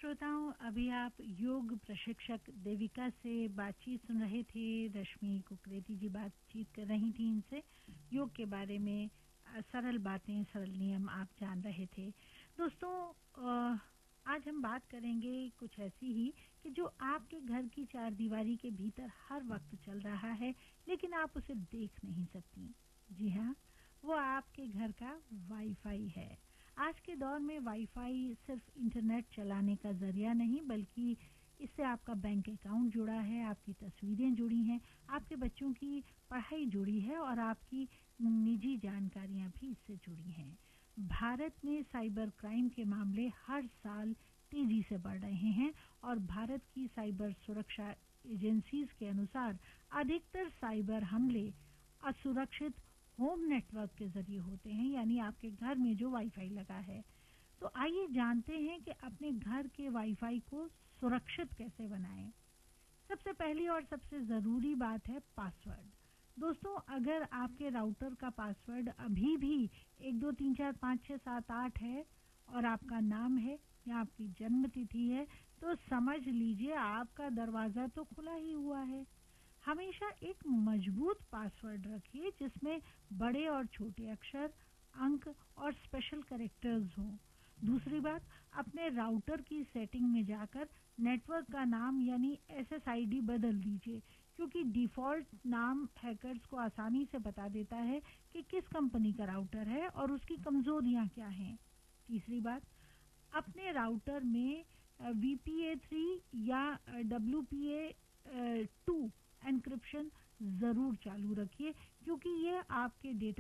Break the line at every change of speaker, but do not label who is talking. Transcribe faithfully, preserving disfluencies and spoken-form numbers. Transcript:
श्रोताओं, अभी आप योग प्रशिक्षक देविका से बातचीत सुन रहे थे। रश्मि कुकरेती जी बातचीत कर रही थी इनसे योग के बारे में। सरल बातें, सरल नियम आप जान रहे थे। दोस्तों, आज हम बात करेंगे कुछ ऐसी ही कि जो आपके घर की चार दीवारी के भीतर हर वक्त चल रहा है, लेकिन आप उसे देख नहीं सकती। जी हाँ, वो आपके घर का वाईफाई है। आज के दौर में वाईफाई सिर्फ इंटरनेट चलाने का जरिया नहीं, बल्कि इससे आपका बैंक अकाउंट जुड़ा है, आपकी तस्वीरें जुड़ी हैं, आपके बच्चों की पढ़ाई जुड़ी है और आपकी निजी जानकारियां भी इससे जुड़ी हैं। भारत में साइबर क्राइम के मामले हर साल तेजी से बढ़ रहे हैं और भारत की साइबर सुरक्षा एजेंसीज के अनुसार अधिकतर साइबर हमले असुरक्षित होम नेटवर्क के जरिए होते हैं, यानी आपके घर में जो वाईफाई लगा है। तो आइए जानते हैं कि अपने घर के वाईफाई को सुरक्षित कैसे बनाएं। सबसे पहली और सबसे जरूरी बात है पासवर्ड। दोस्तों, अगर आपके राउटर का पासवर्ड अभी भी एक दो तीन चार पाँच छः सात आठ है और आपका नाम है या आपकी जन्म तिथि है, तो समझ लीजिए आपका दरवाजा तो खुला ही हुआ है। हमेशा एक मजबूत पासवर्ड रखिए जिसमें बड़े और छोटे अक्षर, अंक और स्पेशल कैरेक्टर्स हों। दूसरी बात, अपने राउटर की सेटिंग में जाकर नेटवर्क का नाम यानी एस एस आई डी बदल दीजिए, क्योंकि डिफॉल्ट नाम हैकर्स को आसानी से बता देता है कि किस कंपनी का राउटर है और उसकी कमजोरियां क्या हैं। तीसरी बात, अपने राउटर में वी पी ए थ्री या W P A to encryption जरूर चालू रखिए, क्योंकि ये आपके डेटा